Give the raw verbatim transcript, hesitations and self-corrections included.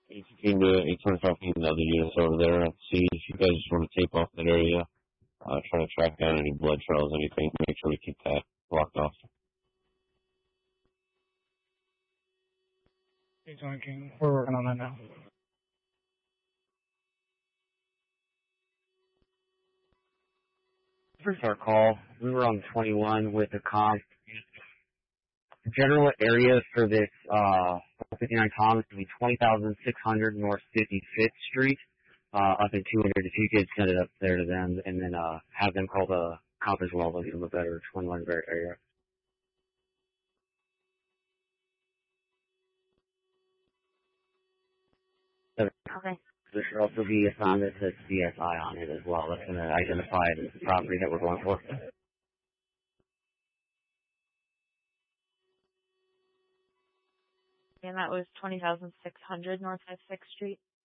eight fifteen to eight twenty-five feet, the other units over there. I'll see if you guys just want to tape off that area. Uh, trying to track down any blood trails, anything. Make sure we keep that blocked off. Hey, John King. We're working on that now. First our call, we were on twenty-one with the comp. The general area for this uh, fifty-nine Thomas would be twenty thousand six hundred North fifty-fifth Street, uh, up in two hundred. If you could send it up there to them, and then uh, have them call the comp as well, they'll give them a better twenty-one area. Okay. There should also be a sign that says C S I on it as well. That's going to identify it as the property that we're going for. And that was twenty thousand six hundred North fifty-sixth Street?